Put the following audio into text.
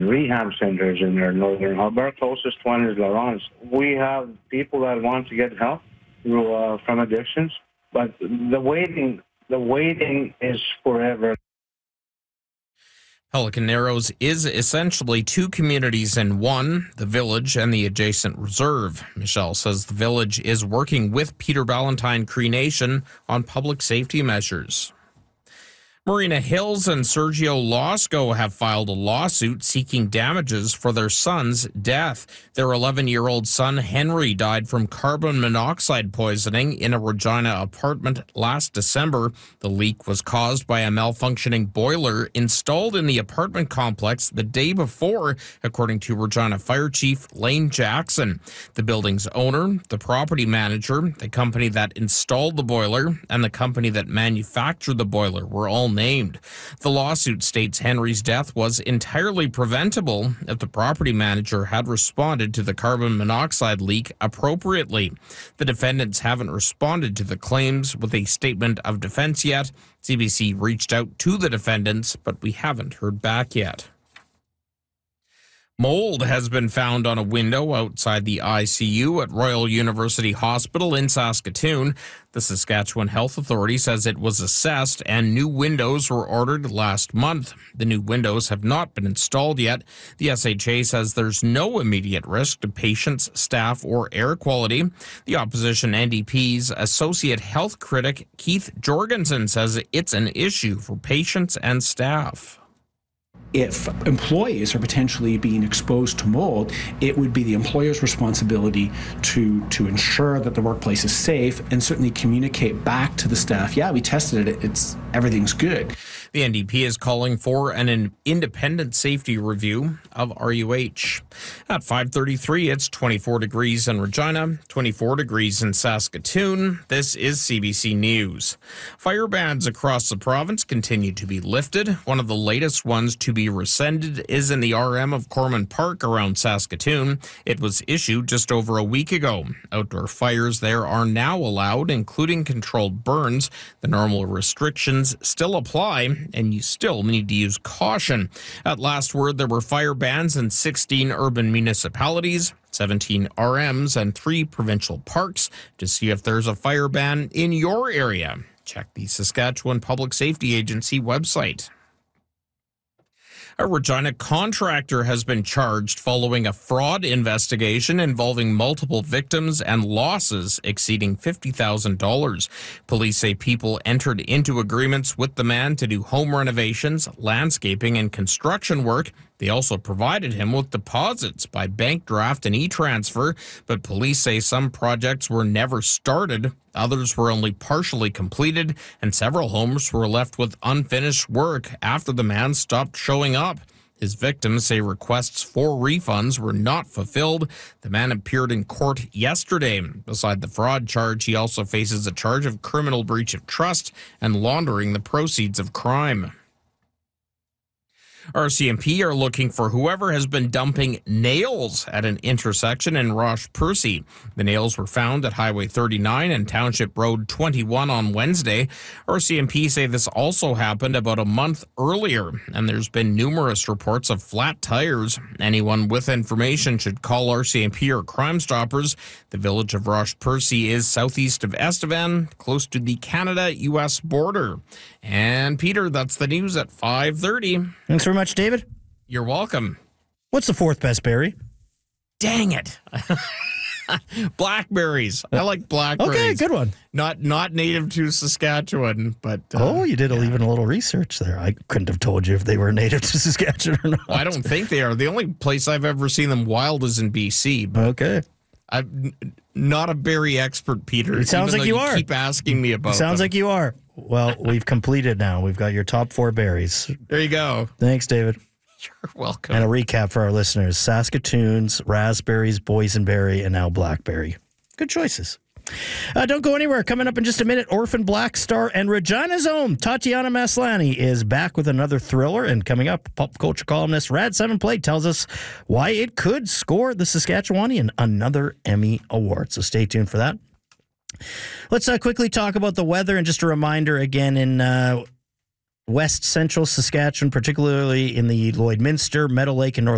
rehab centers in their northern hub. Our closest one is Laurence. We have people that want to get help through, from addictions, but the waiting is forever. Pelican Narrows is essentially two communities in one, the village and the adjacent reserve. Michelle says the village is working with Peter Ballantyne Cree Nation on public safety measures. Marina Hills and Sergio Losco have filed a lawsuit seeking damages for their son's death. Their 11-year-old son, Henry, died from carbon monoxide poisoning in a Regina apartment last December. The leak was caused by a malfunctioning boiler installed in the apartment complex the day before, according to Regina Fire Chief Lane Jackson. The building's owner, the property manager, the company that installed the boiler, and the company that manufactured the boiler were all named. The lawsuit states Henry's death was entirely preventable if the property manager had responded to the carbon monoxide leak appropriately. The defendants haven't responded to the claims with a statement of defense yet. CBC reached out to the defendants, but we haven't heard back yet. Mold has been found on a window outside the ICU at Royal University Hospital in Saskatoon. The Saskatchewan Health Authority says it was assessed and new windows were ordered last month. The new windows have not been installed yet. The SHA says there's no immediate risk to patients, staff, or air quality. The opposition NDP's associate health critic Keith Jorgensen says it's an issue for patients and staff. If employees are potentially being exposed to mold, it would be the employer's responsibility to ensure that the workplace is safe and certainly communicate back to the staff, yeah, we tested it, everything's good. The NDP is calling for an independent safety review of RUH. At 5:33, it's 24 degrees in Regina, 24 degrees in Saskatoon. This is CBC News. Fire bans across the province continue to be lifted. One of the latest ones to be rescinded is in the RM of Corman Park around Saskatoon. It was issued just over a week ago. Outdoor fires there are now allowed, including controlled burns. The normal restrictions still apply, and you still need to use caution. At last word, there were fire bans in 16 urban municipalities, 17 RMs, and 3 provincial parks. To see if there's a fire ban in your area, check the Saskatchewan Public Safety Agency website. A Regina contractor has been charged following a fraud investigation involving multiple victims and losses exceeding $50,000. Police say people entered into agreements with the man to do home renovations, landscaping, and construction work. They also provided him with deposits by bank draft and e-transfer, but police say some projects were never started, others were only partially completed, and several homes were left with unfinished work after the man stopped showing up. His victims say requests for refunds were not fulfilled. The man appeared in court yesterday. Beside the fraud charge, he also faces a charge of criminal breach of trust and laundering the proceeds of crime. RCMP are looking for whoever has been dumping nails at an intersection in Roche-Percy. The nails were found at Highway 39 and Township Road 21 on Wednesday. RCMP say this also happened about a month earlier, and there's been numerous reports of flat tires. Anyone with information should call RCMP or Crime Stoppers. The village of Roche-Percy is southeast of Estevan, close to the Canada-U.S. border. And Peter, that's the news at 5:30. Thanks very much, David. You're welcome. What's the fourth best berry? Dang it. Blackberries. I like blackberries. Okay, good one. Not native to Saskatchewan, but... you did even a little research there. I couldn't have told you if they were native to Saskatchewan or not. Well, I don't think they are. The only place I've ever seen them wild is in BC. Okay. I'm not a berry expert, Peter. It sounds like you are. Keep asking me about Sounds them. like you are. Well, we've completed now. We've got your top 4 berries. There you go. Thanks, David. You're welcome. And a recap for our listeners. Saskatoons, raspberries, boysenberry, and now blackberry. Good choices. Don't go anywhere. Coming up in just a minute, Orphan Black Star and Regina's own Tatiana Maslany is back with another thriller. And coming up, pop culture columnist Rad 7 Plate tells us why it could score the Saskatchewanian another Emmy Award. So stay tuned for that. Let's quickly talk about the weather. And just a reminder again, in west central Saskatchewan, particularly in the Lloydminster, Meadow Lake, and North